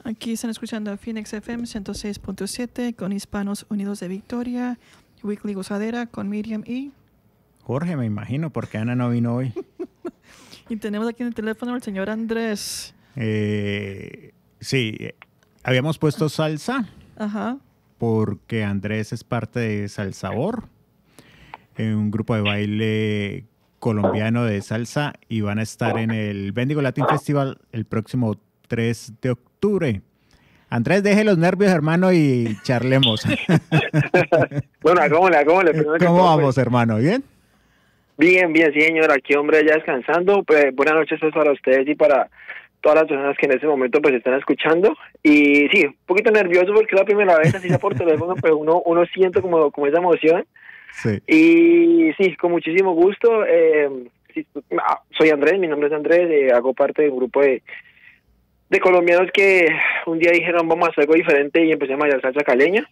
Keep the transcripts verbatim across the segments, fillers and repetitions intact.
Aquí están escuchando Phoenix F M ciento seis punto siete con Hispanos Unidos de Victoria, Weekly Gozadera con Miriam y... Jorge, me imagino, porque Ana no vino hoy. Y tenemos aquí en el teléfono al señor Andrés. Eh, sí, habíamos puesto salsa. Ajá. Porque Andrés es parte de Salsabor, un grupo de baile colombiano de salsa, y van a estar en el Bendigo Latin Festival el próximo tres de octubre. Andrés, deje los nervios, hermano, y charlemos. Bueno, ¿cómo le, cómo le? ¿Cómo que vamos, pues, hermano? ¿Bien? Bien, bien, sí, señor. Aquí, hombre, ya descansando. Pues, buenas noches pues, para ustedes y para todas las personas que en este momento pues están escuchando. Y sí, un poquito nervioso porque es la primera vez, así sea por teléfono, pero uno, uno siente como, como esa emoción. Sí. Y sí, con muchísimo gusto. Eh, sí, soy Andrés, mi nombre es Andrés, eh, hago parte de un grupo de, de colombianos que un día dijeron vamos a hacer algo diferente y empecé a bailar salsa caleña.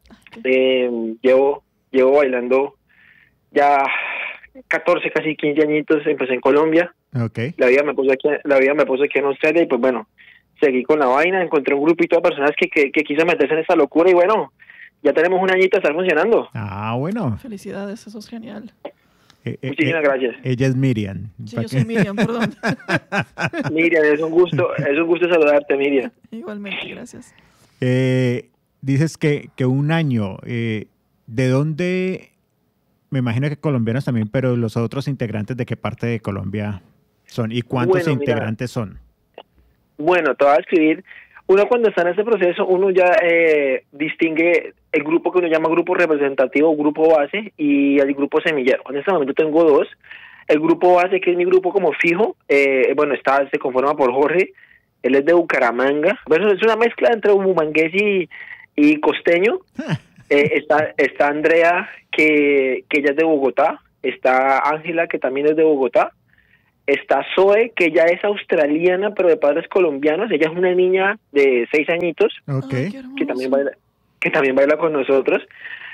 Eh, llevo, llevo bailando ya catorce, casi quince añitos, empecé en Colombia. Okay. La vida me puso aquí, la vida me puso aquí en Australia y pues bueno, seguí con la vaina, encontré un grupito de personas que, que, que quiso meterse en esta locura y bueno, ya tenemos un añito de estar funcionando. Ah, bueno. Felicidades, eso es genial. Eh, eh, Muchísimas eh, gracias. Ella es Miriam. Sí, yo soy Miriam, perdón. Miriam, es un gusto, es un gusto saludarte, Miriam. Igualmente, gracias. Eh, dices que, que un año, eh, ¿de dónde? Me imagino que colombianos también, pero los otros integrantes, ¿de qué parte de Colombia son? ¿Y cuántos Bueno, integrantes mira, son? Bueno, te voy a escribir. Uno cuando está en ese proceso, uno ya eh, distingue el grupo que uno llama grupo representativo, grupo base, y el grupo semillero. En este momento tengo dos. El grupo base, que es mi grupo como fijo, eh, bueno, está se conforma por Jorge, él es de Bucaramanga. Bueno, es una mezcla entre bumangués y, y costeño. Eh, está, está Andrea, que, que ella es de Bogotá. Está Ángela, que también es de Bogotá. Está Zoe, que ya es australiana, pero de padres colombianos. Ella es una niña de seis añitos, Okay. Ay, que también baila, que también baila con nosotros.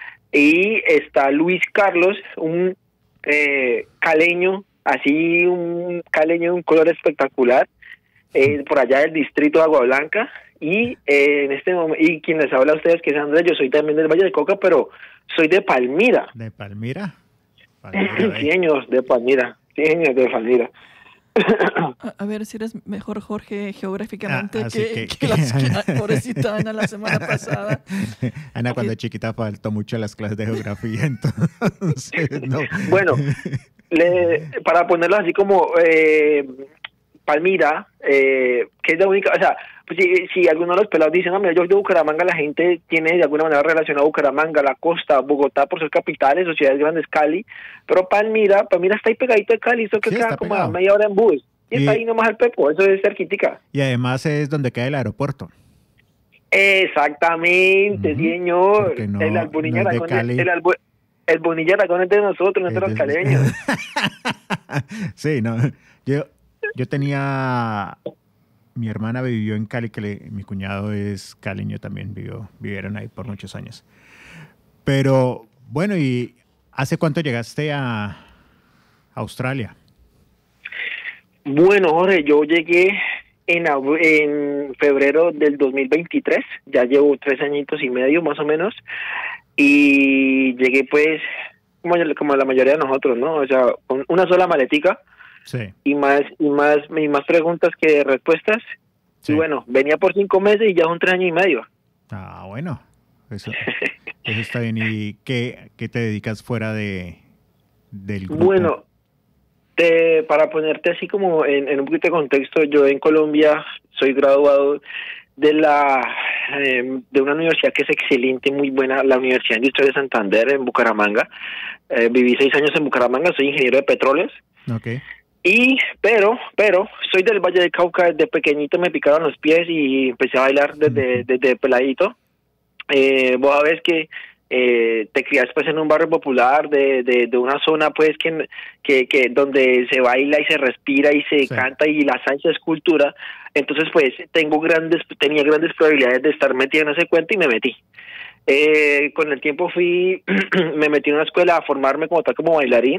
Y está Luis Carlos, un eh, caleño, así un caleño de un color espectacular, eh, por allá del distrito de Agua Blanca. Y eh, en este momento, y quien les habla a ustedes, que es Andrés, yo soy también del Valle de Cauca, pero soy de Palmira. ¿De Palmira? Palmira, Sí, señor, de Palmira. Sí, señor, de Palmira. A, a ver si eres mejor, Jorge, geográficamente Ah, así que, que- que, las, que la pobrecita Ana la semana pasada. Ana, cuando chiquita faltó mucho a las clases de geografía, entonces no. Bueno, le, para ponerlo así como eh, Palmira, eh, que es la única, o sea, pues si, si algunos de los pelados dicen, no, mira, yo soy de Bucaramanga, la gente tiene de alguna manera relacionado a Bucaramanga, la costa, Bogotá por ser capitales o ciudades grandes, Cali, pero Palmira, Palmira está ahí pegadito de Cali, eso que Sí, queda está como pegado. a media hora en bus, y, Y- está ahí nomás al Pepo, eso es cerquitica. Y además es donde queda el aeropuerto. Exactamente, Ujú, sí, señor, porque no- el Albonilla no es de Aragón, Cali. el, Albo- el Bonilla Aragón es de nosotros, no es de los Es de- caleños. Sí, no. Yo, yo tenía... Mi hermana vivió en Cali, que le- mi cuñado es caleño también, vivió, vivieron ahí por muchos años. Pero, bueno, ¿y hace cuánto llegaste a Australia? Bueno, Jorge, yo llegué en, ab- en febrero del dos mil veintitrés, ya llevo tres añitos y medio más o menos, y llegué pues como, como la mayoría de nosotros, ¿no? O sea, con una sola maletica Sí. y más y más y más preguntas que respuestas. Sí. Y bueno, venía por cinco meses y ya son tres años y medio. Ah, bueno. Eso, eso está bien. ¿Y qué, qué te dedicas fuera de del grupo? Bueno, te, para ponerte así como en, en un poquito de contexto, yo en Colombia soy graduado de la eh, de una universidad que es excelente, muy buena, la Universidad Industrial de Santander en Bucaramanga. Eh, viví seis años en Bucaramanga, soy ingeniero de petróleos. Ok. Y, pero, pero, soy del Valle del Cauca, desde pequeñito me picaron los pies y empecé a bailar desde, desde peladito. Eh, vos sabés que eh, te crias pues en un barrio popular de, de, de una zona pues que, que, que donde se baila y se respira y se Sí. canta y la salsa es cultura. Entonces pues tengo grandes, tenía grandes probabilidades de estar metida en ese cuento y me metí. Eh, con el tiempo fui, me metí en una escuela a formarme como tal como bailarín.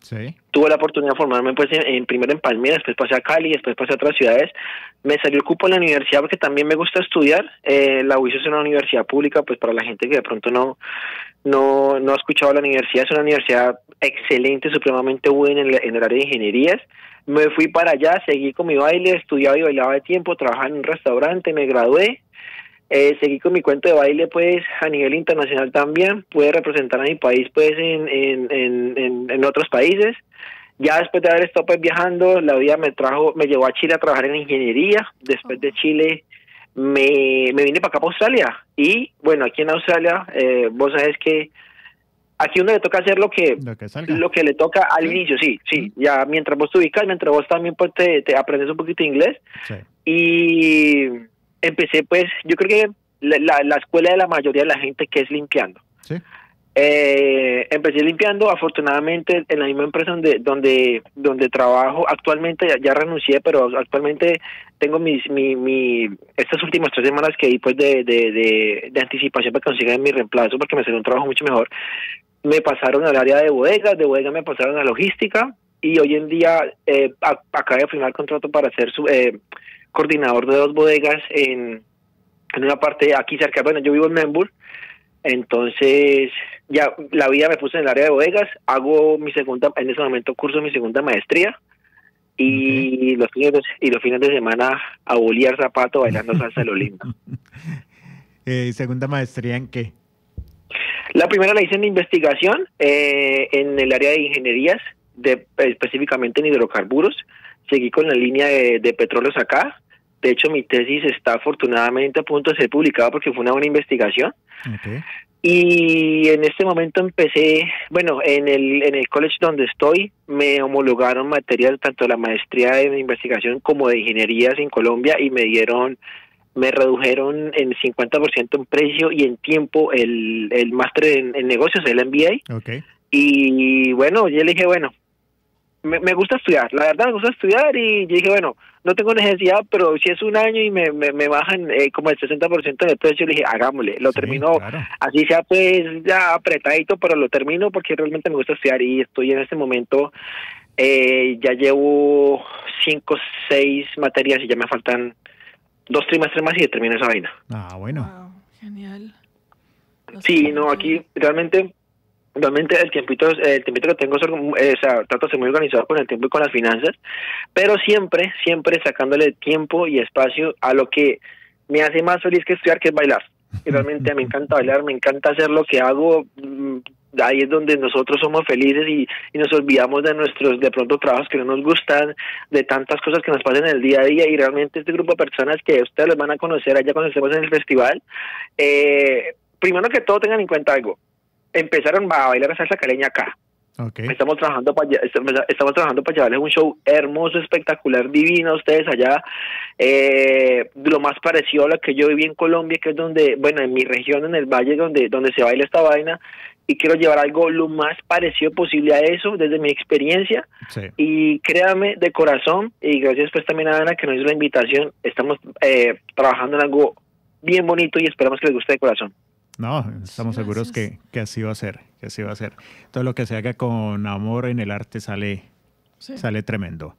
Sí. Tuve la oportunidad de formarme pues en, en primero en Palmira, después pasé a Cali, después pasé a otras ciudades. Me salió el cupo en la universidad porque también me gusta estudiar. Eh, la U I S es una universidad pública, pues para la gente que de pronto no no no ha escuchado la universidad, es una universidad excelente, supremamente buena en, el- en el área de ingenierías. Me fui para allá, seguí con mi baile, estudiaba y bailaba de tiempo, trabajaba en un restaurante, me gradué. Eh, seguí con mi cuento de baile pues a nivel internacional también, pude representar a mi país pues en, en, en, en, en otros países. Ya después de haber estado pues viajando, la vida me trajo, me llevó a Chile a trabajar en ingeniería. Después de Chile me, me vine para acá para Australia. Y bueno, aquí en Australia, eh, vos sabés que aquí uno le toca hacer lo que Lo que salga. lo que le toca al Sí. inicio, sí, sí. Ya mientras vos te ubicas, mientras vos también pues te, te aprendes un poquito de inglés. Sí. Y empecé pues, yo creo que la, la, la escuela de la mayoría de la gente que es limpiando. Sí. Eh, empecé limpiando, afortunadamente en la misma empresa donde donde donde trabajo actualmente, ya, ya renuncié, pero actualmente tengo mis mi, mi estas últimas tres semanas que di pues de, de, de, de anticipación para conseguir mi reemplazo porque me salió un trabajo mucho mejor. Me pasaron al área de bodegas, de bodegas me pasaron a logística y hoy en día eh, a, acabé de firmar contrato para ser su, eh, coordinador de dos bodegas en, en una parte aquí cerca. Bueno, yo vivo en Melbourne, entonces ya la vida me puse en el área de bodegas, hago mi segunda, en ese momento curso mi segunda maestría y, okay. los, fines de, y los fines de semana a bolear zapato bailando salsa de lo lindo. eh, ¿Segunda maestría en qué? La primera la hice en investigación eh, en el área de ingenierías, de, específicamente en hidrocarburos. Seguí con la línea de, de petróleos acá. De hecho, mi tesis está afortunadamente a punto de ser publicada porque fue una buena investigación. Okay. Y en este momento empecé, bueno, en el en el college donde estoy, me homologaron materias tanto de la maestría de investigación como de ingenierías en Colombia y me dieron, me redujeron en cincuenta por ciento en precio y en tiempo el, el máster en, en negocios, el M B A. Okay. Y bueno, yo le dije, bueno, me, me gusta estudiar, la verdad me gusta estudiar y yo dije, bueno, no tengo necesidad, pero si es un año y me, me, me bajan eh, como el sesenta por ciento del precio, le dije, hagámosle, lo sí, termino, claro. Así sea pues ya apretadito, pero lo termino porque realmente me gusta estudiar y estoy en este momento, eh, ya llevo cinco, seis materias y ya me faltan dos trimestres más y termino esa vaina. Ah, bueno. Wow, genial. No sí, no, aquí realmente... Realmente el tiempito, el tiempito que tengo, eh, o sea, trato de ser muy organizado con el tiempo y con las finanzas, pero siempre, siempre sacándole tiempo y espacio a lo que me hace más feliz que estudiar, que es bailar. Y realmente me encanta bailar, me encanta hacer lo que hago. Ahí es donde nosotros somos felices y, y nos olvidamos de nuestros, de pronto, trabajos que no nos gustan, de tantas cosas que nos pasan en el día a día. Y realmente este grupo de personas que ustedes les van a conocer allá cuando estemos en el festival, eh, primero que todo tengan en cuenta algo. Empezaron a bailar salsa caleña acá. Okay. Estamos trabajando para estamos trabajando para llevarles un show hermoso, espectacular, divino a ustedes allá. Eh, lo más parecido a lo que yo viví en Colombia, que es donde, bueno, en mi región, en el valle, donde donde se baila esta vaina, y quiero llevar algo lo más parecido posible a eso desde mi experiencia. Sí. Y créame de corazón, y gracias pues también a Ana que nos hizo la invitación, estamos eh, trabajando en algo bien bonito y esperamos que les guste de corazón. No, estamos Gracias. seguros que, que así va a ser, que así va a ser. Todo lo que se haga con amor en el arte sale, Sí. sale tremendo.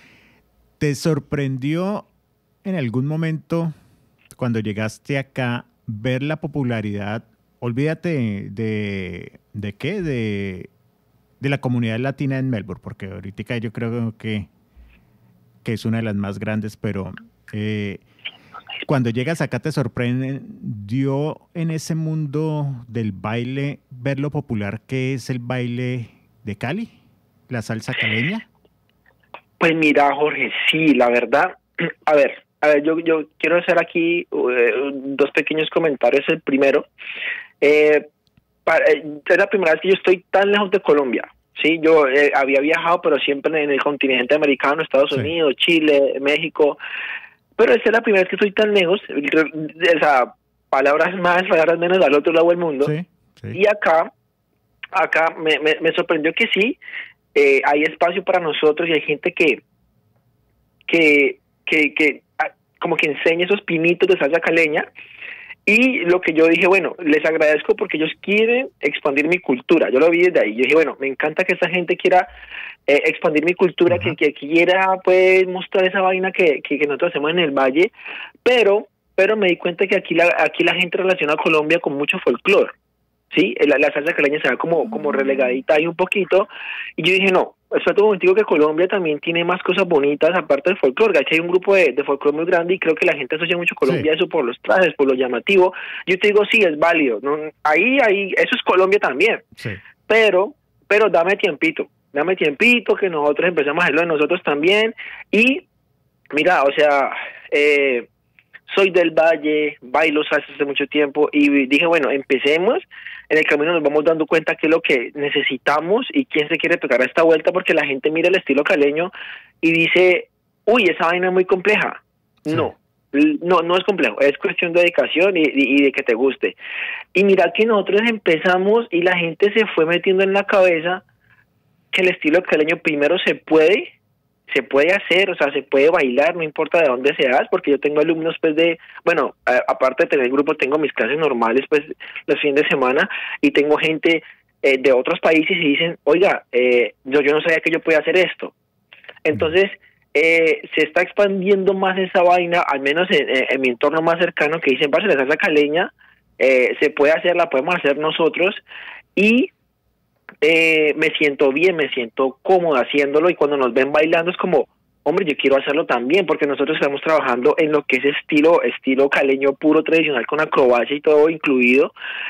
¿Te sorprendió en algún momento cuando llegaste acá ver la popularidad? Olvídate de, de qué, de, de la comunidad latina en Melbourne, porque ahorita yo creo que, que es una de las más grandes, pero... Eh, Cuando llegas acá, ¿te sorprendió en ese mundo del baile ver lo popular que es el baile de Cali, la salsa caleña? Pues mira, Jorge, sí, la verdad, a ver, a ver, yo, yo quiero hacer aquí uh, dos pequeños comentarios. El primero, eh, para, eh, es la primera vez que yo estoy tan lejos de Colombia. Sí, yo eh, había viajado, pero siempre en el continente americano, Estados Sí. Unidos, Chile, México. Pero esta es la primera vez que estoy tan lejos, o sea, palabras más, palabras menos, al otro lado del mundo. Sí, sí. Y acá, acá me, me, me sorprendió que sí, eh, hay espacio para nosotros y hay gente que, que, que, que como que enseña esos pinitos de salsa caleña. Y lo que yo dije, bueno, les agradezco porque ellos quieren expandir mi cultura. Yo lo vi desde ahí. Yo dije, bueno, me encanta que esta gente quiera eh, expandir mi cultura, que, que quiera pues mostrar esa vaina que, que, que nosotros hacemos en el Valle, pero pero me di cuenta que aquí la aquí la gente relaciona a Colombia con mucho folclore. Sí, la, la salsa caleña se va como, como relegadita ahí un poquito, y yo dije, no, espérate un momentico, que Colombia también tiene más cosas bonitas aparte del folclore. Aquí hay un grupo de, de folclore muy grande y creo que la gente asocia mucho Colombia a Sí. eso por los trajes, por lo llamativo. Yo te digo, sí, es válido, ¿no? Ahí, ahí, eso es Colombia también, Sí. pero, pero dame tiempito, dame tiempito, que nosotros empezamos a hacerlo de nosotros también. Y mira, o sea, eh, soy del Valle, bailo salsa hace mucho tiempo y dije, bueno, empecemos. En el camino nos vamos dando cuenta qué es lo que necesitamos y quién se quiere pegar a esta vuelta, porque la gente mira el estilo caleño y dice, uy, esa vaina es muy compleja. Sí. No, no, no es complejo, es cuestión de dedicación y, y, y de que te guste. Y mira que nosotros empezamos y la gente se fue metiendo en la cabeza que el estilo caleño primero se puede, se puede hacer, o sea, se puede bailar, no importa de dónde seas, porque yo tengo alumnos, pues, de, bueno, a, aparte de tener grupo, tengo mis clases normales, pues, los fines de semana, y tengo gente eh, de otros países y dicen, oiga, eh, yo, yo no sabía que yo podía hacer esto. Entonces, eh, se está expandiendo más esa vaina, al menos en, en, en mi entorno más cercano, que dicen, parce, la salsa caleña eh, se puede hacer, la podemos hacer nosotros, y Eh, me siento bien, me siento cómodo haciéndolo, y cuando nos ven bailando es como, hombre, yo quiero hacerlo también, porque nosotros estamos trabajando en lo que es estilo estilo caleño puro, tradicional, con acrobacia y todo incluido,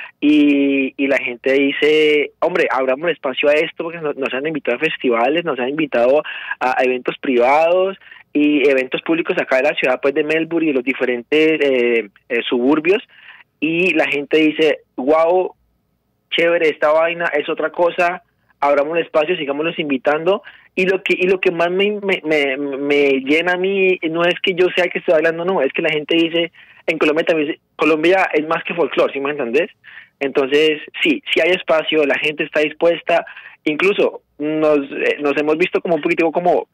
y, y la gente dice, hombre, abramos espacio a esto, porque nos, nos han invitado a festivales, nos han invitado a, a eventos privados y eventos públicos acá de la ciudad, pues, de Melbourne y de los diferentes eh, eh, suburbios, y la gente dice, wow, chévere, esta vaina es otra cosa, abramos un espacio, sigámoslos invitando. Y lo que y lo que más me, me, me, me llena a mí no es que yo sea el que estoy hablando, no, es que la gente dice, en Colombia también, Colombia es más que folclore, ¿sí me entendés? Entonces, sí, sí hay espacio, la gente está dispuesta, incluso nos, eh, nos hemos visto como un poquitico como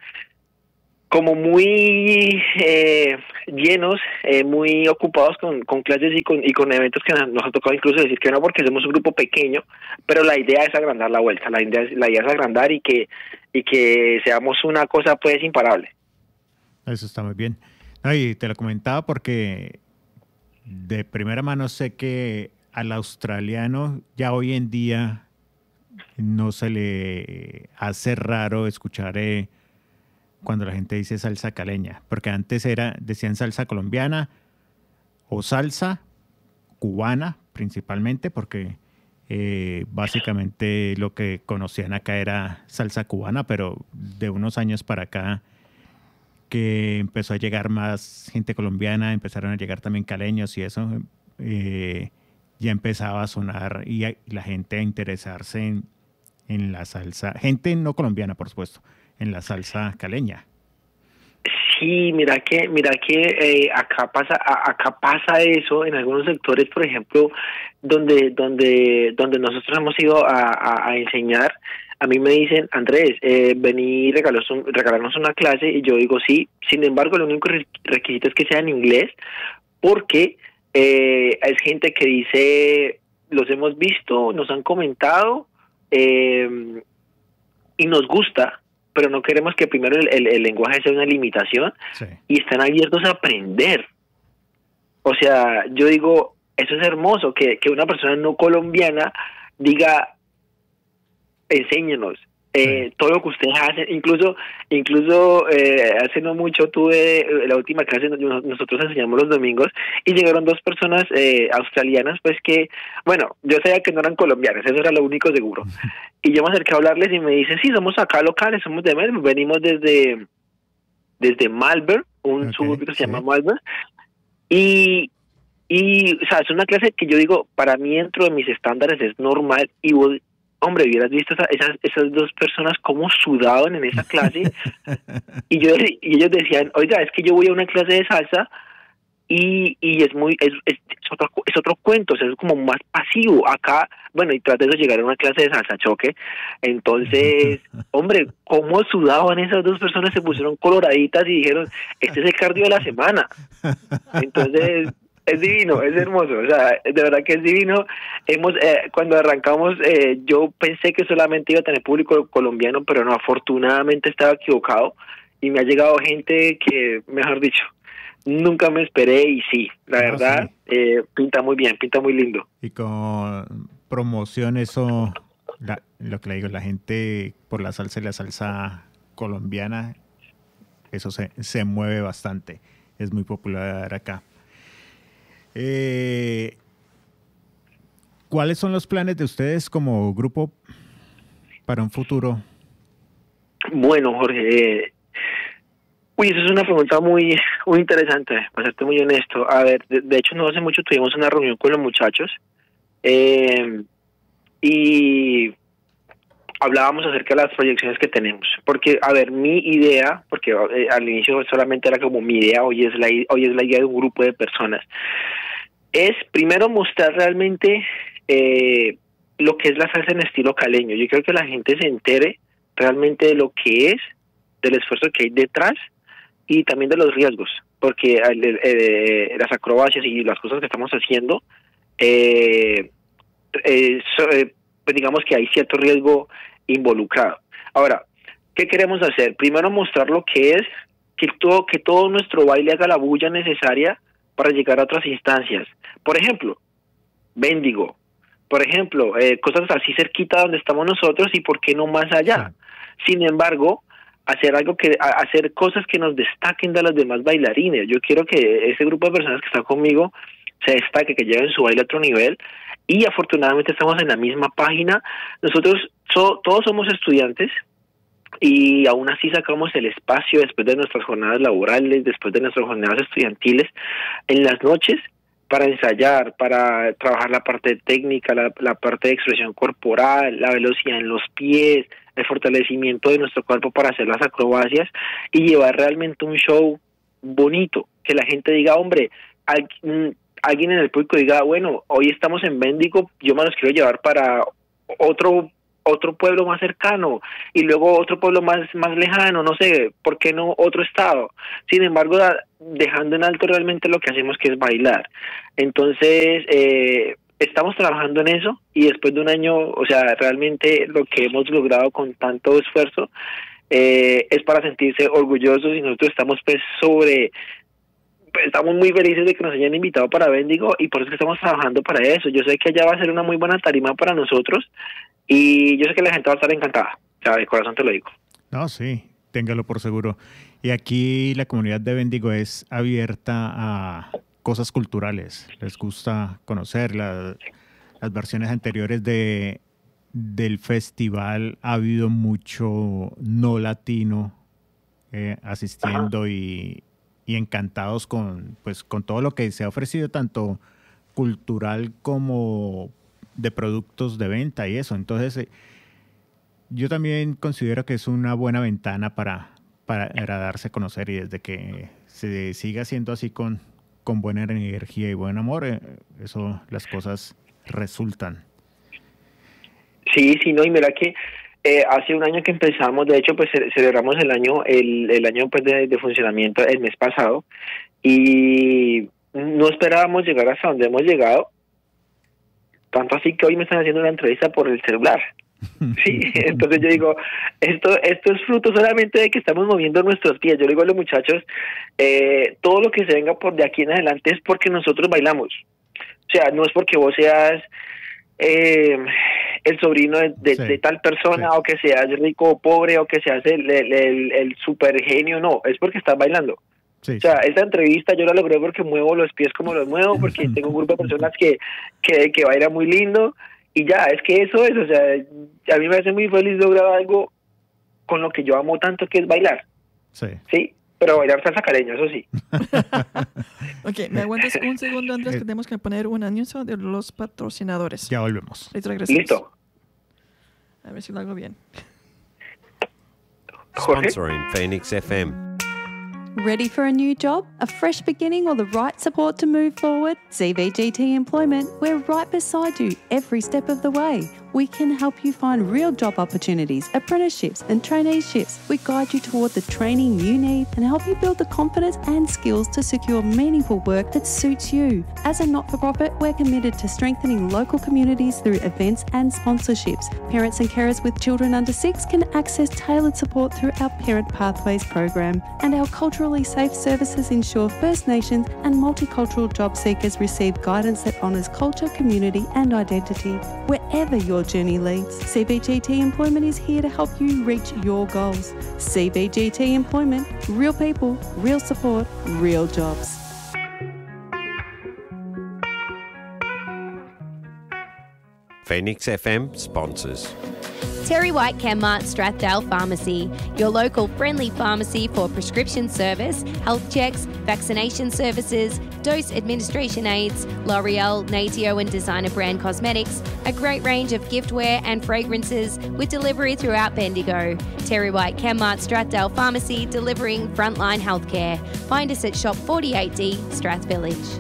como muy eh, llenos, eh, muy ocupados con, con clases y con y con eventos que nos ha tocado incluso decir que no, porque somos un grupo pequeño, pero la idea es agrandar la vuelta, la idea es, la idea es agrandar y que y que seamos una cosa pues imparable. Eso está muy bien. No, y te lo comentaba porque de primera mano sé que al australiano ya hoy en día no se le hace raro escuchar eh, cuando la gente dice salsa caleña, porque antes era, decían salsa colombiana o salsa cubana principalmente, porque eh, básicamente lo que conocían acá era salsa cubana, pero de unos años para acá que empezó a llegar más gente colombiana, empezaron a llegar también caleños y eso, eh, ya empezaba a sonar y, a, y la gente a interesarse en, en la salsa, gente no colombiana, por supuesto, en la salsa caleña. Sí, mira que mira que eh, acá pasa a, acá pasa eso en algunos sectores, por ejemplo, donde donde donde nosotros hemos ido a, a, a enseñar. A mí me dicen, Andrés, eh, vení, regalos un, regalarnos una clase, y yo digo sí. Sin embargo, el único requisito es que sea en inglés, porque eh, es gente que dice, los hemos visto, nos han comentado eh, y nos gusta, pero no queremos que primero el, el, el lenguaje sea una limitación, sí. Y están abiertos a aprender. O sea, yo digo, eso es hermoso, que, que una persona no colombiana diga, enséñenos eh, sí. todo lo que ustedes hacen. Incluso incluso eh, hace no mucho tuve la última clase, nosotros enseñamos los domingos, y llegaron dos personas eh, australianas, pues que, bueno, yo sabía que no eran colombianas, eso era lo único seguro. Y yo me acerqué a hablarles y me dicen, sí, somos acá locales, somos de Melbourne, venimos desde desde Malvern, un okay, suburbio que se sí. llama Malvern, y y o sea, es una clase que yo digo, para mí dentro de mis estándares es normal, y vos, hombre, hubieras visto esa, esas esas dos personas cómo sudaban en esa clase. y yo y ellos decían, oiga, es que yo voy a una clase de salsa y y es muy es, es, es otro es otro cuento, o sea, es como más pasivo acá. Bueno, y tras de eso llegar a una clase de salsa choque. Entonces, hombre, cómo sudaban esas dos personas, se pusieron coloraditas y dijeron, este es el cardio de la semana. Entonces Es divino, es hermoso, o sea, de verdad que es divino. Hemos, eh, cuando arrancamos, eh, yo pensé que solamente iba a tener público colombiano, pero no, afortunadamente estaba equivocado y me ha llegado gente que, mejor dicho, nunca me esperé y sí, la Ah, verdad, sí. eh, pinta muy bien, pinta muy lindo. Y con promoción, eso, la- lo que le digo, la gente por la salsa y la salsa colombiana, eso se, se mueve bastante. Es muy popular acá. Eh, ¿Cuáles son los planes de ustedes como grupo para un futuro? Bueno, Jorge, eh, uy, eso es una pregunta muy muy interesante, para serte muy honesto. A ver, de, de hecho no hace mucho tuvimos una reunión con los muchachos eh, y hablábamos acerca de las proyecciones que tenemos. Porque, a ver, mi idea, porque eh, al inicio solamente era como mi idea, hoy es la i- hoy es la idea de un grupo de personas, es primero mostrar realmente eh, lo que es la salsa en estilo caleño. Yo quiero que la gente se entere realmente de lo que es, del esfuerzo que hay detrás y también de los riesgos, porque el- el- eh, las acrobacias y las cosas que estamos haciendo, eh, eh, so- eh, pues digamos que hay cierto riesgo involucrado. Ahora, ¿qué queremos hacer? Primero mostrar lo que es, que todo, que todo nuestro baile haga la bulla necesaria para llegar a otras instancias. Por ejemplo, Bendigo. Por ejemplo, eh, cosas así cerquita donde estamos nosotros y por qué no más allá. Sin embargo, hacer algo que a- hacer cosas que nos destaquen de los demás bailarines. Yo quiero que ese grupo de personas que está conmigo se destaque, que lleven su baile a otro nivel y afortunadamente estamos en la misma página. Nosotros so- todos somos estudiantes y aún así sacamos el espacio después de nuestras jornadas laborales, después de nuestras jornadas estudiantiles, en las noches para ensayar, para trabajar la parte técnica, la, la parte de expresión corporal, la velocidad en los pies, el fortalecimiento de nuestro cuerpo para hacer las acrobacias y llevar realmente un show bonito, que la gente diga, hombre, al- mm, alguien en el público diga, bueno, hoy estamos en Bendigo, yo me los quiero llevar para otro otro pueblo más cercano y luego otro pueblo más más lejano, no sé, ¿por qué no otro estado? Sin embargo, da- dejando en alto realmente lo que hacemos, que es bailar. Entonces, eh, estamos trabajando en eso y después de un año, o sea, realmente lo que hemos logrado con tanto esfuerzo eh, es para sentirse orgullosos y nosotros estamos pues sobre pues, estamos muy felices de que nos hayan invitado para Bendigo y por eso es que estamos trabajando para eso. Yo sé que allá va a ser una muy buena tarima para nosotros y yo sé que la gente va a estar encantada. O sea, de corazón te lo digo. No, sí, téngalo por seguro. Y aquí la comunidad de Bendigo es abierta a cosas culturales. Les gusta conocer la- las versiones anteriores de, del festival. Ha habido mucho no latino eh, asistiendo y, y encantados con, pues, con todo lo que se ha ofrecido, tanto cultural como de productos de venta y eso. Entonces, eh, yo también considero que es una buena ventana para, para, para darse a conocer y desde que se siga haciendo así con, con buena energía y buen amor, eh, eso las cosas resultan. Sí, sí, no, y mira que eh, hace un año que empezamos, de hecho, pues ce- celebramos el año, el, el año pues de, de funcionamiento el mes pasado y no esperábamos llegar hasta donde hemos llegado, tanto así que hoy me están haciendo una entrevista por el celular. Sí, entonces yo digo, esto esto es fruto solamente de que estamos moviendo nuestros pies. Yo le digo a los muchachos, eh, todo lo que se venga por de aquí en adelante es porque nosotros bailamos. O sea, no es porque vos seas eh, el sobrino de, de, Sí, de tal persona sí. o que seas rico o pobre o que seas el, el, el, el super genio, no, es porque estás bailando. Sí, O sea, sí. esta entrevista yo la logré porque muevo los pies como los muevo, porque tengo un grupo de personas que, que, que baila muy lindo y ya, es que eso es, o sea, a mí me hace muy feliz lograr algo con lo que yo amo tanto, que es bailar, Sí. ¿sí? Pero bailar salsa caleño, eso sí. Ok, me aguantas un segundo, Andrés, que tenemos que poner un anuncio de los patrocinadores. Ya volvemos. Ahorita regresamos. Listo. A ver si lo hago bien. Jorge. Sponsoring Phoenix F M. Ready for a new job, a fresh beginning, or the right support to move forward? C V G T Employment, we're right beside you every step of the way. We can help you find real job opportunities, apprenticeships, and traineeships. We guide you toward the training you need and help you build the confidence and skills to secure meaningful work that suits you. As a not-for-profit, we're committed to strengthening local communities through events and sponsorships. Parents and carers with children under six can access tailored support through our Parent Pathways program, and our culturally safe services ensure First Nations and multicultural job seekers receive guidance that honours culture, community and identity. Wherever your journey leads, C B G T Employment is here to help you reach your goals. C B G T Employment, real people, real support, real jobs. Phoenix F M sponsors. Terry White Chemmart Strathdale Pharmacy, your local friendly pharmacy for prescription service, health checks, vaccination services, dose administration aids, L'Oreal, Natio and designer brand cosmetics, a great range of giftware and fragrances with delivery throughout Bendigo. Terry White Chemmart Strathdale Pharmacy, delivering frontline healthcare. Find us at Shop forty-eight D, Strath Village.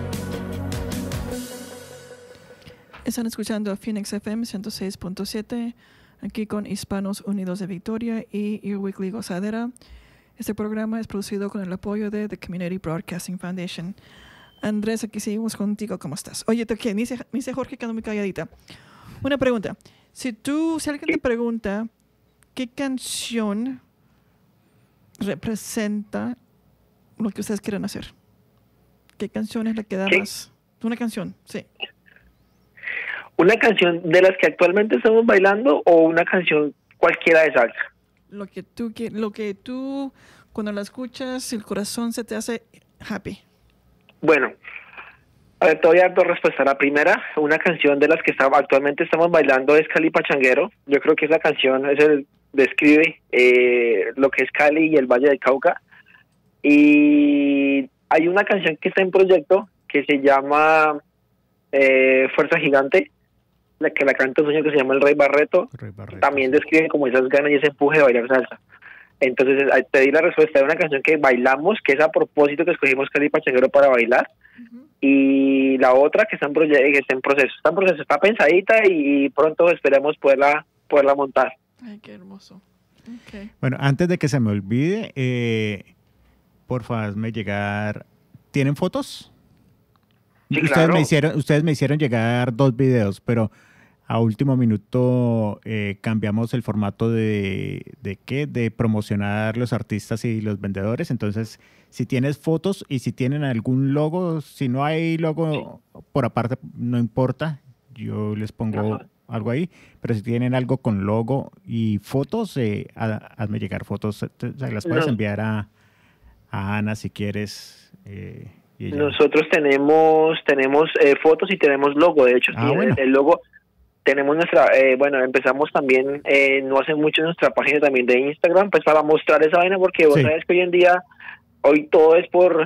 Están escuchando Phoenix F M ciento seis punto siete, aquí con Hispanos Unidos de Victoria y Your Weekly Gozadera. Este programa es producido con el apoyo de The Community Broadcasting Foundation. Andrés, aquí seguimos contigo. ¿Cómo estás? Oye, ¿tú qué? Me dice, me dice Jorge que ando muy calladita. Una pregunta. Si tú, si alguien te pregunta qué canción representa lo que ustedes quieren hacer, ¿qué canción es la que da ¿Qué? más? Una canción, sí. ¿Una canción de las que actualmente estamos bailando o una canción cualquiera de salsa? Lo que tú, qui- lo que tú cuando la escuchas, el corazón se te hace happy. Bueno, a ver, te voy a dar dos respuestas. La primera, una canción de las que estamos, actualmente estamos bailando es Cali Pachanguero. Yo creo que esa canción es el, describe eh, lo que es Cali y el Valle del Cauca. Y hay una canción que está en proyecto que se llama eh, Fuerza Gigante, la que la canta un señor que se llama el Rey Barreto. Rey Barreto, También sí. describe como esas ganas y ese empuje de bailar salsa. Entonces, ahí te di la respuesta de una canción que bailamos, que es a propósito que escogimos Cali Pachanguero para bailar. Uh-huh. Y Y la otra que está en, proye- que está en proceso. Está en proceso, está pensadita y pronto esperemos poderla, poderla montar. Ay, qué hermoso. Okay. Bueno, antes de que se me olvide, eh, porfa, hazme llegar. ¿Tienen fotos? Sí, ustedes, claro. me hicieron, ustedes me hicieron llegar dos videos, pero a último minuto eh, cambiamos el formato de, de qué, de promocionar los artistas y los vendedores. Entonces, si tienes fotos y si tienen algún logo, si no hay logo por aparte, no importa, yo les pongo Ajá. algo ahí. Pero si tienen algo con logo y fotos, eh, ha- hazme llegar fotos. Te- te- las puedes No. enviar a, a Ana si quieres. eh, y ella- Nosotros tenemos tenemos eh, fotos y tenemos logo. De hecho, Ah, sí, bueno. el, el logo. Tenemos nuestra, eh, bueno, empezamos también, eh, no hace mucho, nuestra página también de Instagram, pues para mostrar esa vaina, porque vos Sí. sabes que hoy en día, hoy todo es por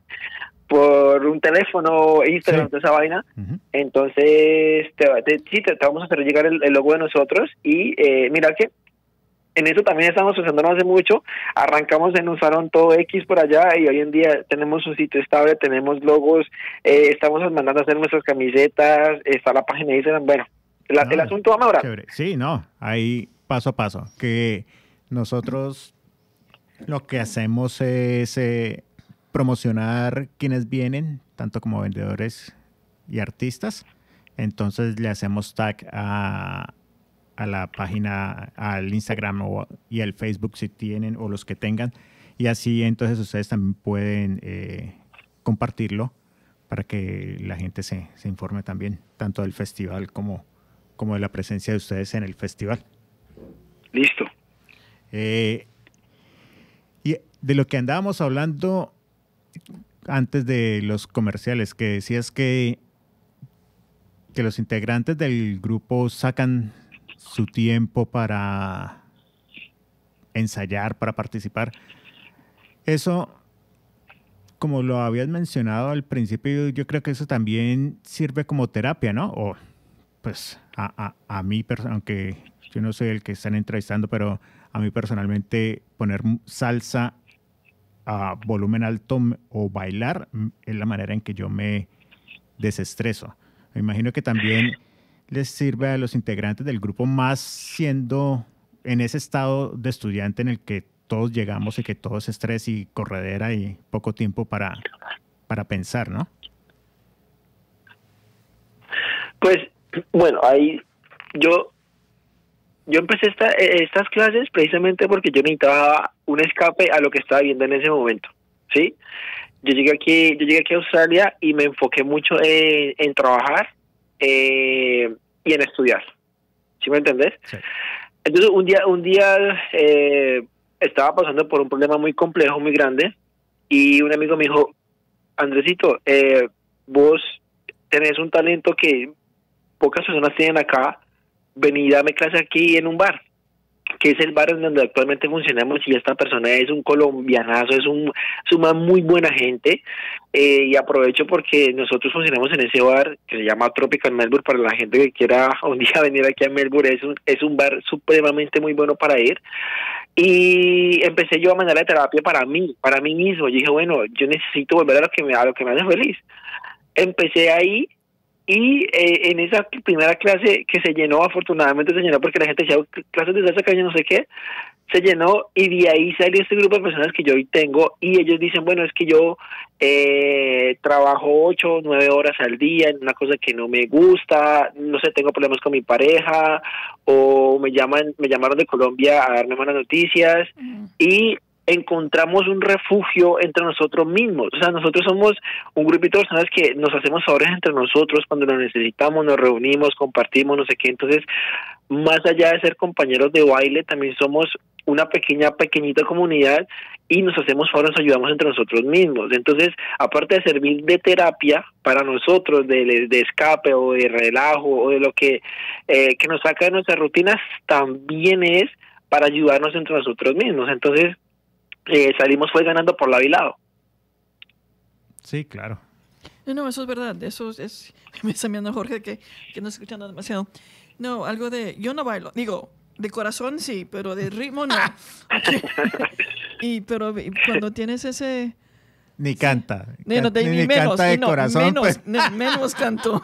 por un teléfono, Instagram, Sí. toda esa vaina. Ujú. Entonces, te, te- sí, te, te vamos a hacer llegar el, el logo de nosotros y eh, mira que en eso también estamos usando no hace mucho. Arrancamos en un salón todo X por allá y hoy en día tenemos un sitio estable, tenemos logos, eh, estamos mandando a hacer nuestras camisetas, está la página de Instagram. Bueno, el, Ah, el asunto va a mejorar. Chévere. Sí, no, ahí paso a paso. Que nosotros lo que hacemos es eh, promocionar quienes vienen, tanto como vendedores y artistas. Entonces le hacemos tag a, a la página, al Instagram o, y al Facebook si tienen o los que tengan. Y así entonces ustedes también pueden eh, compartirlo para que la gente se, se informe también, tanto del festival como, como de la presencia de ustedes en el festival. Listo. Eh, y de lo que andábamos hablando antes de los comerciales, que decías que, que los integrantes del grupo sacan su tiempo para ensayar, para participar. Eso, como lo habías mencionado al principio, yo creo que eso también sirve como terapia, ¿no? O pues a, a, a mí, perso- aunque yo no soy el que están entrevistando, pero a mí personalmente poner m- salsa a volumen alto m- o bailar m- es la manera en que yo me desestreso. Me imagino que también les sirve a los integrantes del grupo, más siendo en ese estado de estudiante en el que todos llegamos y que todo es estrés y corredera y poco tiempo para, para pensar, ¿no? Pues, bueno, ahí yo, yo empecé esta, estas clases precisamente porque yo necesitaba un escape a lo que estaba viendo en ese momento, ¿sí? Yo llegué aquí, yo llegué aquí a Australia y me enfoqué mucho en, en trabajar eh, y en estudiar, ¿sí me entendés? Sí. Entonces, un día, un día eh, estaba pasando por un problema muy complejo, muy grande, y un amigo me dijo, Andresito, eh, vos tenés un talento que pocas personas tienen acá, vení, dame clase aquí en un bar, que es el bar en donde actualmente funcionamos, y esta persona es un colombianazo, es un, es una muy buena gente, eh, y aprovecho porque nosotros funcionamos en ese bar que se llama Tropical Melbourne, para la gente que quiera un día venir aquí a Melbourne, es un, es un bar supremamente muy bueno para ir. Y empecé yo a mandar la terapia para mí, para mí mismo. Yo dije, bueno, yo necesito volver a lo que me, a lo que me hace feliz. Empecé ahí. Y eh, en esa primera clase que se llenó, afortunadamente se llenó porque la gente decía, clases de salsa, caña, no sé qué, se llenó, y de ahí salió este grupo de personas que yo hoy tengo, y ellos dicen, bueno, es que yo eh, trabajo ocho, nueve horas al día en una cosa que no me gusta, no sé, tengo problemas con mi pareja, o me llaman, me llamaron de Colombia a darme malas noticias, mm. y encontramos un refugio entre nosotros mismos. O sea, nosotros somos un grupito de personas que nos hacemos favores entre nosotros cuando lo necesitamos, nos reunimos, compartimos, no sé qué. Entonces, más allá de ser compañeros de baile, también somos una pequeña, pequeñita comunidad, y nos hacemos favores, nos ayudamos entre nosotros mismos. Entonces, aparte de servir de terapia para nosotros, de, de escape o de relajo o de lo que, eh, que nos saca de nuestras rutinas, también es para ayudarnos entre nosotros mismos. Entonces, Eh, salimos fue ganando por lado y lado. Sí, claro. No, eso es verdad. Eso es, es me está mirando Jorge que, que no está escuchando demasiado. No, algo de, yo no bailo. Digo, de corazón sí, pero de ritmo no. y pero cuando tienes ese... Ni canta. Sí, no, de, ni, ni, ni menos, canta de no, corazón. Menos, Pues. ne, menos canto.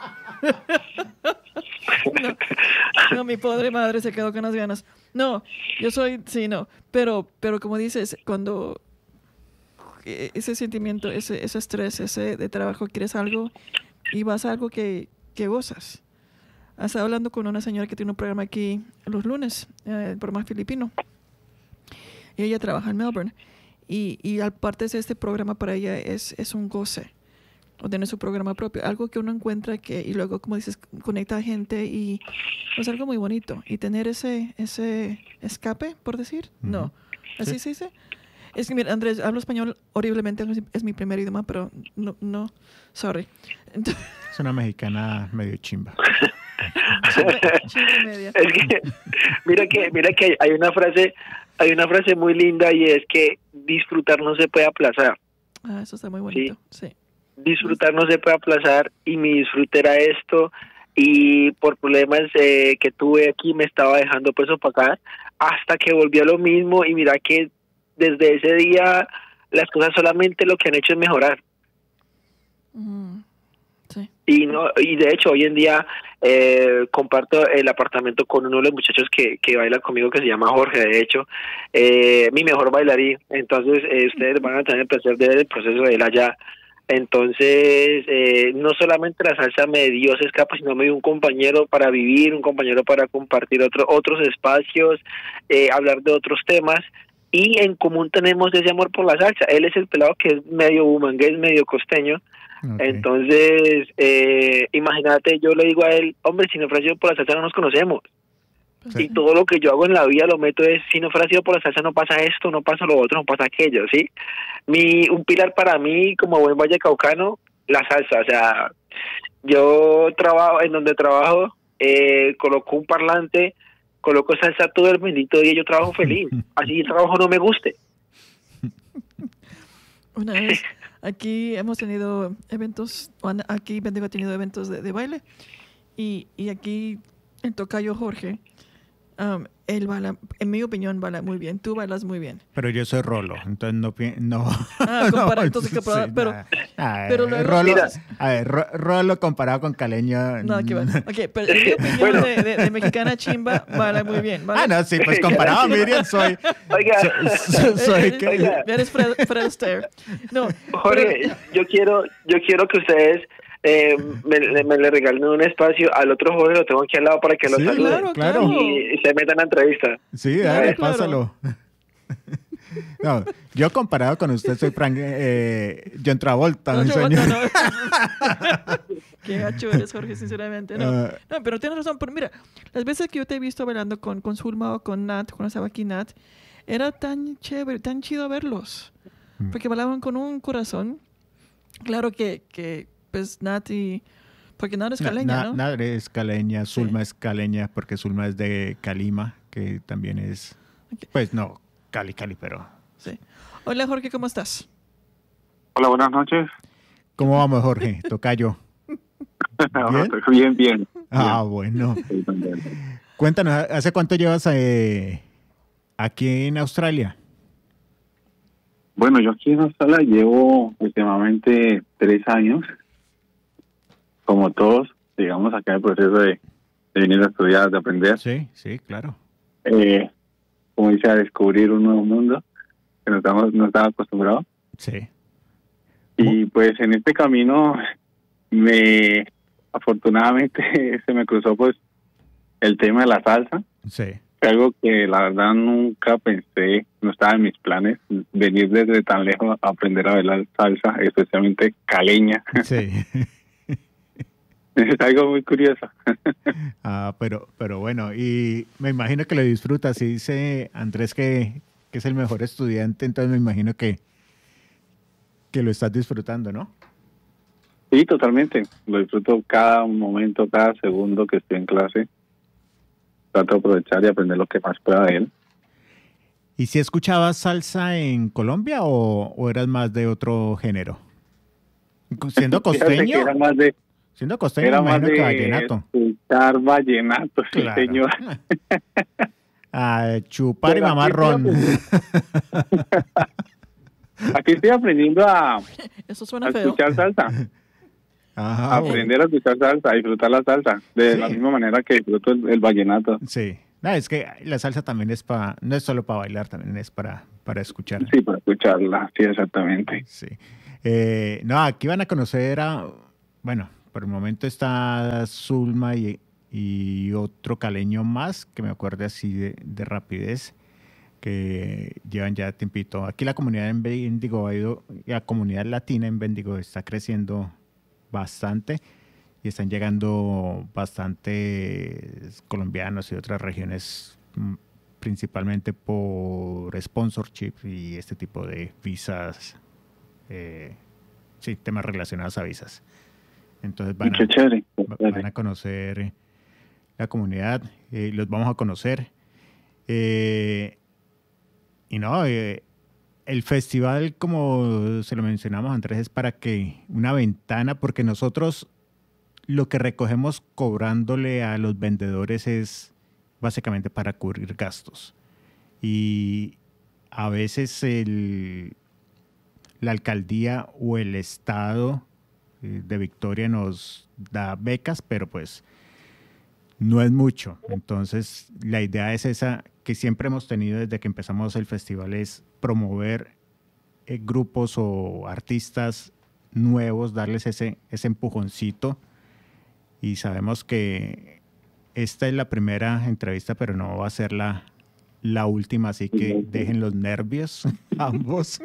no, no, mi pobre madre se quedó con las ganas. No, yo soy, sí, no, pero, pero como dices, cuando ese sentimiento, ese, ese estrés, ese de trabajo, quieres algo y vas a algo que, que gozas. Estaba hablando con una señora que tiene un programa aquí los lunes, eh, el programa filipino, y ella trabaja en Melbourne, y, y aparte de este programa para ella es, es un goce. O tener su programa propio, algo que uno encuentra que, y luego, como dices, conecta a gente, y es algo muy bonito. Y tener ese ese escape, por decir, uh-huh. no. ¿Así sí. se dice? Es que, mira, Andrés, hablo español horriblemente, es mi primer idioma, pero no, no sorry. Entonces, es una mexicana medio chimba. chimba media. Es que, mira que, mira que hay una frase, hay una frase muy linda, y es que disfrutar no se puede aplazar. Ah, eso está muy bonito, sí. sí. Disfrutar no se puede aplazar, y mi disfrute era esto, y por problemas eh, que tuve aquí me estaba dejando pues opacar, hasta que volvió a lo mismo, y mira que desde ese día las cosas solamente lo que han hecho es mejorar. Mm, sí. Y no y de hecho hoy en día eh, comparto el apartamento con uno de los muchachos que, que baila conmigo, que se llama Jorge, de hecho, eh, mi mejor bailarín. Entonces eh, ustedes van a tener el placer de ver el proceso de él allá. Entonces, eh, no solamente la salsa me dio ese escape, sino me dio un compañero para vivir, un compañero para compartir otro, otros espacios, eh, hablar de otros temas, y en común tenemos ese amor por la salsa. Él es el pelado que es medio bumangués, medio costeño. Okay. Entonces, eh, imagínate, yo le digo a él, hombre, si no fuera sido por la salsa no nos conocemos. Sí. Y todo lo que yo hago en la vida lo meto es, si no fuera sido por la salsa no pasa esto, no pasa lo otro, no pasa aquello, ¿sí? Mi, un pilar para mí, como buen vallecaucano, la salsa. O sea, yo trabajo, en donde trabajo, eh, coloco un parlante, coloco salsa todo el bendito día y yo trabajo feliz. Así el trabajo no me guste. Una vez, aquí hemos tenido eventos, aquí Bendigo ha tenido eventos de, de baile, y, y aquí el tocayo Jorge, Um, él baila, en mi opinión, baila muy bien. Tú bailas muy bien. Pero yo soy rolo, entonces no... no ah, compara, no, entonces, sí, pero, pero A ver, Pero luego- Rolo, Mira. a ver, Ro- Rolo comparado con caleño. No, que va. mm. Ok, pero mi opinión Bueno. de, de- de mexicana chimba vale muy bien. ¿vale? Ah, no, sí, pues comparado a Miriam soy. Oiga, so- so- soy Eres- que- Oiga. Eres Fred, Fred Astaire. No, Jorge, pero- yo quiero, yo quiero que ustedes eh, me, me le regalen un espacio al otro joven, lo tengo aquí al lado para que lo Sí, saluden claro, claro. claro. y, y se metan a la entrevista. Sí, dale, Claro. pásalo. No, yo comparado con usted soy Frank, eh, John Travolta. No, un yo- señor. no, no. Qué gacho eres, Jorge, sinceramente. No, Ah. no, pero tienes razón. Pero mira, las veces que yo te he visto bailando con, con Zulma o con Nat, cuando estaba aquí Nat, era tan chévere, tan chido verlos. Mm. Porque bailaban con un corazón. Claro que, que pues Nat y... Porque Nat es Na- caleña, na- ¿no? Nat es caleña, Sí. Zulma es caleña, porque Zulma es de Calima, que también es, Ok. pues no, Cali, Cali, pero... Sí. Hola, Jorge, ¿cómo estás? Hola, buenas noches. ¿Cómo vamos, Jorge? Tocayo. Bien, bien. Ah, bueno. Cuéntanos, ¿hace cuánto llevas eh, aquí en Australia? Bueno, yo aquí en Australia llevo aproximadamente tres años. Como todos, digamos, acá en el proceso de, de venir a estudiar, de aprender. Sí, sí, claro. Eh, como dice, a descubrir un nuevo mundo que no estamos, no estaba acostumbrados. Sí. Y pues en este camino, me afortunadamente se me cruzó pues el tema de la salsa. Sí. Algo que la verdad nunca pensé, no estaba en mis planes, venir desde tan lejos a aprender a bailar salsa, especialmente caleña. Sí. Es algo muy curioso. Ah, pero, pero bueno, y me imagino que lo disfrutas. Y dice Andrés que, que es el mejor estudiante, entonces me imagino que, que lo estás disfrutando, ¿no? Sí, totalmente. Lo disfruto cada momento, cada segundo que estoy en clase. Trato de aprovechar y aprender lo que más pueda de él. ¿Y si escuchabas salsa en Colombia o, o eras más de otro género? Siendo Fíjate que costeño, Era más de, siendo costeño, era me más imagino que de vallenato. escuchar vallenato, sí, Claro. señor. A chupar y Pero mamar aquí ron. Aquí estoy aprendiendo a, Eso a suena feo. escuchar salsa. Ajá, aprender a escuchar salsa, a disfrutar la salsa, de Sí. la misma manera que disfruto el, el vallenato. sí. No, es que la salsa también es para, no es solo para bailar, también es para, para escuchar. Sí, para escucharla, sí, exactamente. Sí. Eh, no, aquí van a conocer a, bueno, por el momento está Zulma y, y otro caleño más, que me acuerdo así de, de rapidez, que llevan ya tiempito. Aquí la comunidad en Bendigo ha ido, la comunidad latina en Bendigo está creciendo bastante y están llegando bastantes colombianos y otras regiones, mm, principalmente por sponsorship y este tipo de visas, eh, sí, temas relacionados a visas. Entonces van Qué a, chévere. qué va- chévere. van a conocer la comunidad, eh, los vamos a conocer. Eh, y no, eh, el festival, como se lo mencionamos Andrés, es para que una ventana, porque nosotros lo que recogemos cobrándole a los vendedores es básicamente para cubrir gastos. Y a veces el, la alcaldía o el estado eh, de Victoria nos da becas, pero pues no es mucho. Entonces la idea es esa que siempre hemos tenido desde que empezamos el festival, es promover eh, grupos o artistas nuevos, darles ese, ese empujoncito. Y sabemos que esta es la primera entrevista, pero no va a ser la, la última, así que dejen los nervios ambos.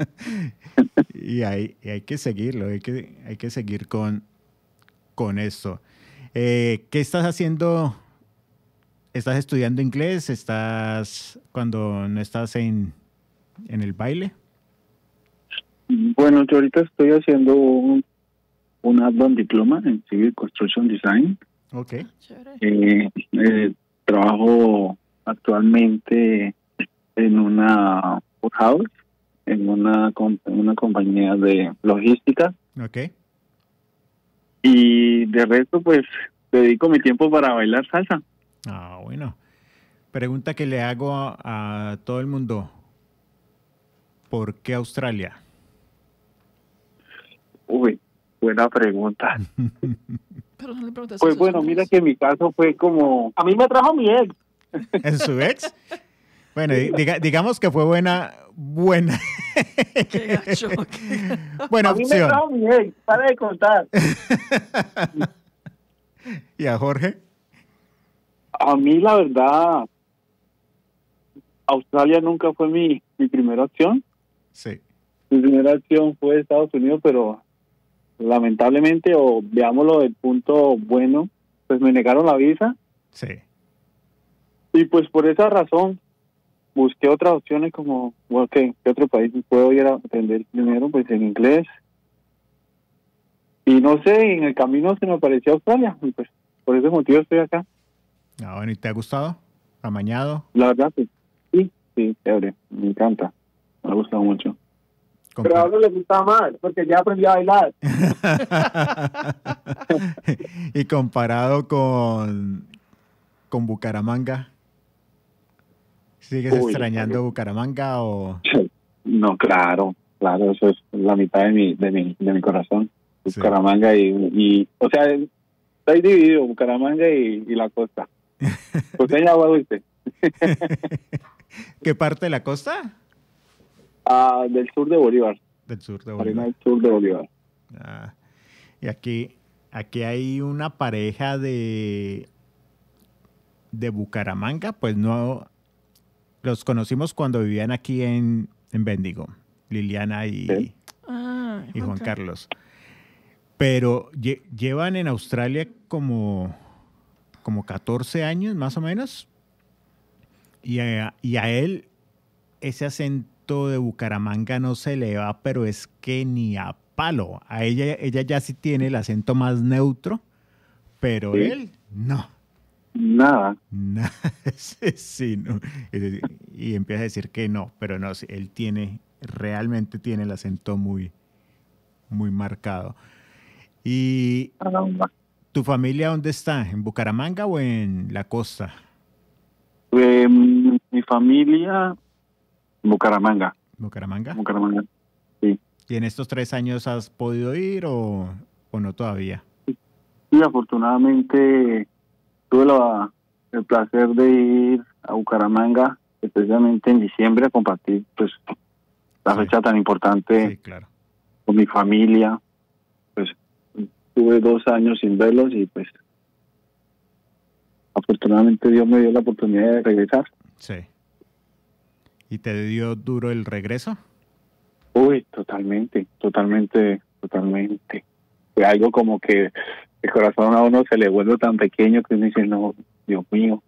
Y hay, y hay que seguirlo, hay que, hay que seguir con, con esto. Eh, ¿Qué estás haciendo? ¿Estás estudiando inglés? ¿Estás cuando no estás en, en el baile? Bueno, yo ahorita estoy haciendo un, un Advanced Diploma en Civil Construction Design. Ok. Chévere. Eh, eh, trabajo actualmente en una house, en una, com- en una compañía de logística. Ok. Y de resto, pues, dedico mi tiempo para bailar salsa. Ah, bueno. Pregunta que le hago a, a todo el mundo. ¿Por qué Australia? Uy, buena pregunta. Pero no le preguntas Pues a sus bueno, hombres. mira que mi caso fue como... A mí me trajo mi ex. ¿En su ex? Bueno, di- diga- digamos que fue buena, buena, Qué gacho. buena A mí me opción. trajo mi ex, para de contar. ¿Y a Jorge? A mí, la verdad, Australia nunca fue mi, mi primera opción. Sí. Mi primera opción fue Estados Unidos, pero lamentablemente, o veámoslo del punto bueno, pues me negaron la visa. Sí. Y pues por esa razón busqué otras opciones como, bueno, ¿qué, qué otro país puedo ir a aprender primero? Pues en inglés. Y no sé, en el camino se me apareció Australia. Y pues por ese motivo estoy acá. Ah, bueno, ¿y te ha gustado? ¿Amañado? La verdad, sí. Sí, sí, chévere. Me encanta. Me ha gustado mucho. Compa- Pero a uno le gusta más, porque ya aprendí a bailar. Y comparado con, con Bucaramanga, ¿sigues Uy, extrañando Bucaramanga o...? No, claro, claro, eso es la mitad de mi, de mi, de mi corazón. Sí. Bucaramanga y, y, o sea, estoy dividido, Bucaramanga y, y la costa. Costeña agua dulce. ¿Qué parte de la costa? Ah, del sur de Bolívar, Del sur de Marina Bolívar. del sur de Bolívar. Ah, y aquí, aquí hay una pareja de, de Bucaramanga, pues no, los conocimos cuando vivían aquí en, en Bendigo, Liliana y, Sí. Ah, y Juan ok. Carlos. Pero lle- llevan en Australia como, como catorce años más o menos. Y a, y a él ese acento de Bucaramanga no se le va, pero es que ni a palo. A ella, ella ya sí tiene el acento más neutro, pero Sí. él no. Nada. Nada, sí, sí, no. Y, y empieza a decir que no, pero no, sí, él tiene, realmente tiene el acento muy, muy marcado. ¿Y Caramba. tu familia dónde está? ¿En Bucaramanga o en la costa? Eh, mi familia, Bucaramanga. ¿Bucaramanga? Bucaramanga. ¿Y en estos tres años has podido ir o, o no todavía? Y afortunadamente tuve la, el placer de ir a Bucaramanga, especialmente en diciembre, a compartir pues la Sí. fecha tan importante Sí, claro. con mi familia. Pues tuve dos años sin verlos y pues afortunadamente Dios me dio la oportunidad de regresar. Sí. ¿Y te dio duro el regreso? Uy, totalmente, totalmente, totalmente. Fue algo como que el corazón a uno se le vuelve tan pequeño que uno dice, no, Dios mío,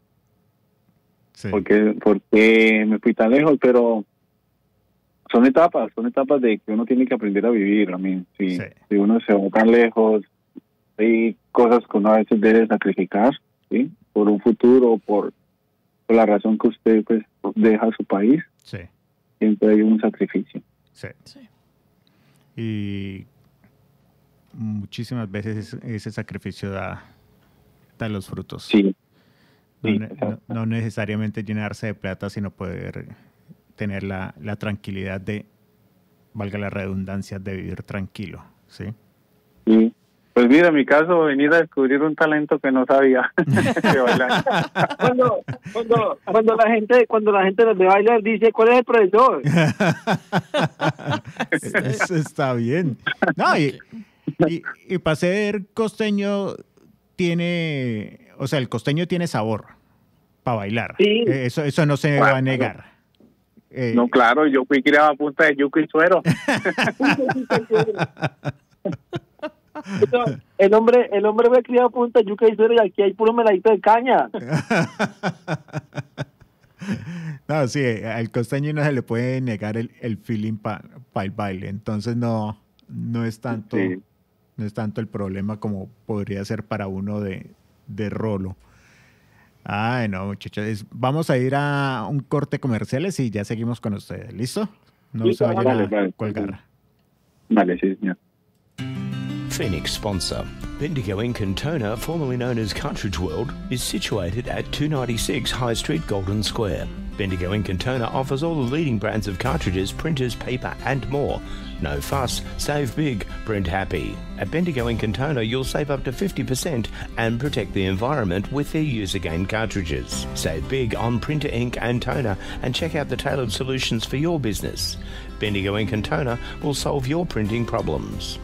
Sí. ¿por qué, por qué me fui tan lejos? Pero son etapas, son etapas de que uno tiene que aprender a vivir. A mí, si, Sí. si uno se va tan lejos, hay cosas que uno a veces debe sacrificar, ¿sí? Por un futuro, por, por la razón que usted pues deja su país, Sí. siempre hay un sacrificio. Sí. Sí. Y muchísimas veces ese, ese sacrificio da, da los frutos. Sí. No, Sí, ne- no- exacto. no necesariamente llenarse de plata, sino poder tener la, la tranquilidad de, valga la redundancia, de vivir tranquilo, ¿sí? Sí. Pues mira, en mi caso, venir a descubrir un talento que no sabía de bailar. Cuando, cuando, cuando la gente, cuando la gente de bailar dice, ¿cuál es el profesor? Eso está bien. No, y, y, y para ser costeño tiene, o sea, el costeño tiene sabor para bailar. Sí. Eh, Eso, eso no se va a negar. Eh, No, claro, yo fui criado a punta de yuca y suero. Entonces, el hombre, el hombre fue criado a punta de yuca y suero y aquí hay puro meladito de caña. No, sí, al costeño no se le puede negar el, el feeling para el baile, entonces no, no es tanto, Sí. no es tanto el problema como podría ser para uno de, de rolo. Ay, no, muchachos, es- vamos a ir a un corte comerciales y ya seguimos con ustedes, ¿listo? No Listo, se vayan vale, a vale. colgar. Vale, sí, señor. Phoenix sponsor. Bendigo Ink and Toner, formerly known as Cartridge World, is situated at two ninety-six High Street, Golden Square. Bendigo Ink and Toner offers all the leading brands of cartridges, printers, paper and more. No fuss, save big, print happy. At Bendigo Ink and Toner, you'll save up to fifty percent and protect the environment with their use-again cartridges. Save big on printer ink and toner and check out the tailored solutions for your business. Bendigo Ink and Toner will solve your printing problems.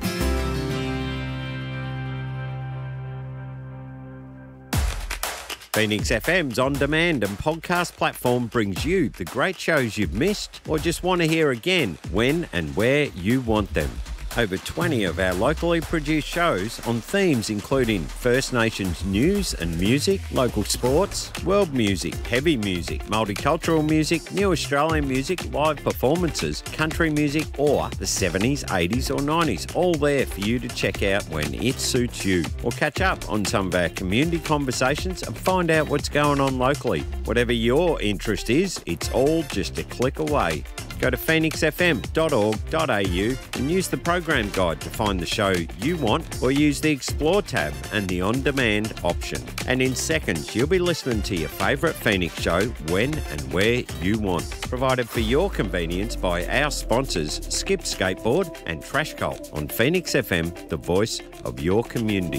Phoenix F M's on-demand and podcast platform brings you the great shows you've missed or just want to hear again when and where you want them. Over twenty of our locally produced shows on themes including First Nations news and music, local sports, world music, heavy music, multicultural music, new Australian music, live performances, country music or the seventies, eighties or nineties, all there for you to check out when it suits you. Or catch up on some of our community conversations and find out what's going on locally. Whatever your interest is, it's all just a click away. Go to phoenix f m dot org dot a u and use the program guide to find the show you want or use the Explore tab and the On-Demand option. And in seconds, you'll be listening to your favourite Phoenix show when and where you want. Provided for your convenience by our sponsors, Skip Skateboard and Trash Cult on Phoenix F M, the voice of your community.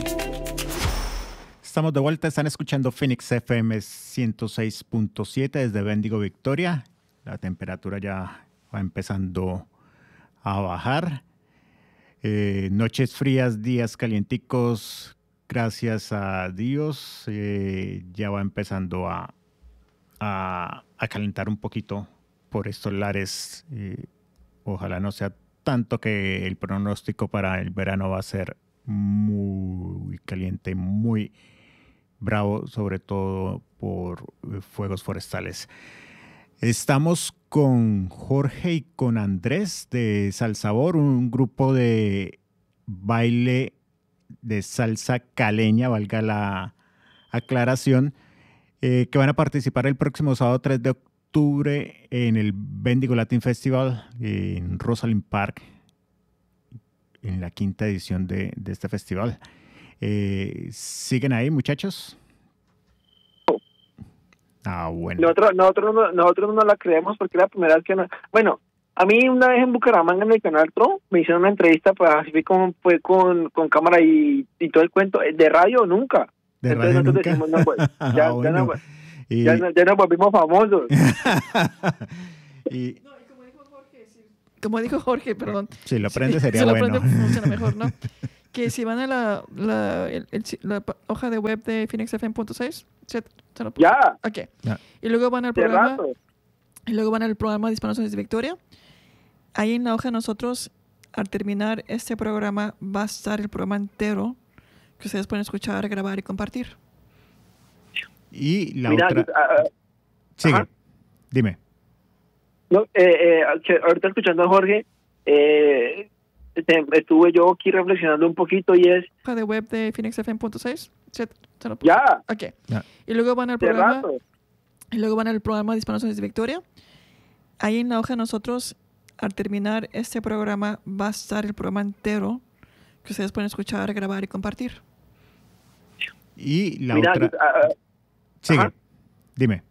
Estamos de vuelta, están escuchando Phoenix F M ciento seis punto siete desde Bendigo, Victoria. La temperatura ya va empezando a bajar. Eh, noches frías, días calienticos, gracias a Dios, eh, ya va empezando a, a, a calentar un poquito por estos lares. Eh, ojalá no sea tanto, que el pronóstico para el verano va a ser muy caliente, muy bravo, sobre todo por eh, fuegos forestales. Estamos con Jorge y con Andrés de Salsabor, un grupo de baile de salsa caleña, valga la aclaración, eh, que van a participar el próximo sábado tres de octubre en el Bendigo Latin Festival en Rosalind Park, en la quinta edición de, de este festival. Eh, ¿Siguen ahí, muchachos? Ah, bueno. Nosotros, nosotros, no, nosotros no la creemos porque era la primera vez que... No, bueno, a mí una vez en Bucaramanga, en el Canal Tro, me hicieron una entrevista, pues así fue con, fue con, con cámara y, y todo el cuento. De radio, nunca. De Entonces radio nosotros nunca. decimos, no, pues, ya, Ah, bueno. ya, no, y... ya, no- ya nos volvimos famosos. y... Como dijo Jorge, perdón. Si lo aprende Sí, sería si lo bueno. aprende, funciona mejor, ¿no? Que si van a la, la, el- el- la pa- hoja de web de phoenix f m punto seis, ¿se, se lo- Ya, Ok. Ya. Y luego van al de programa, rato. y luego van al programa de Hispanos de Victoria. Ahí en la hoja nosotros, al terminar este programa, va a estar el programa entero que ustedes pueden escuchar, grabar y compartir. Y la Mira, otra... ah, ah, Sigue, ajá. dime. no, eh, eh, que ahorita escuchando a Jorge, eh, este, estuve yo aquí reflexionando un poquito y es, Hoja de web de phoenix f m punto seis. ¿Se, se lo- ya, Ok. Ya. Y luego van al de programa, rato. y luego van al programa de Hispanos de Victoria. Ahí en la hoja nosotros, al terminar este programa, va a estar el programa entero que ustedes pueden escuchar, grabar y compartir. Y la Mira, otra... ah, ah, Sigue, ajá. dime.